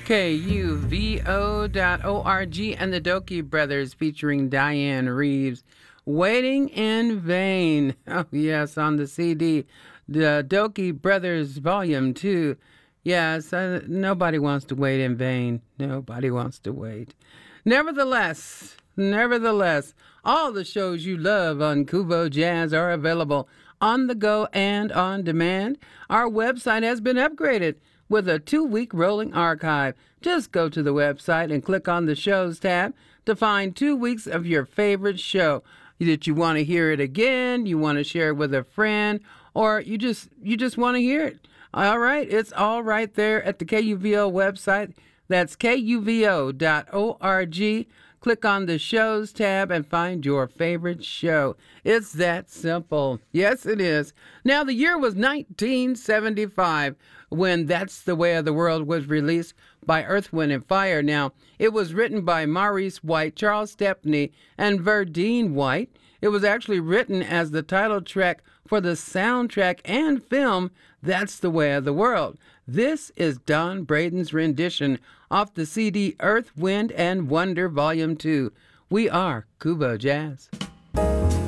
KUVO.org and the Dokie Brothers featuring Diane Reeves. Waiting in Vain. Oh, yes, on the CD. The Dokie Brothers Volume 2. Yes, nobody wants to wait in vain. Nobody wants to wait. Nevertheless, all the shows you love on Kuvo Jazz are available on the go and on demand. Our website has been upgraded with a 2-week rolling archive. Just go to the website and click on the Shows tab to find 2 weeks of your favorite show. That you want to hear it again, you want to share it with a friend, or you just want to hear it. All right, it's all right there at the KUVO website. That's KUVO.org. Click on the Shows tab and find your favorite show. It's that simple. Yes, it is. Now, the year was 1975 when That's the Way of the World was released by Earth, Wind & Fire. Now, it was written by Maurice White, Charles Stepney, and Verdine White. It was actually written as the title track for the soundtrack and film That's the Way of the World. This is Don Braden's rendition off the CD Earth, Wind, and Wonder Volume 2. We are Kuvo Jazz.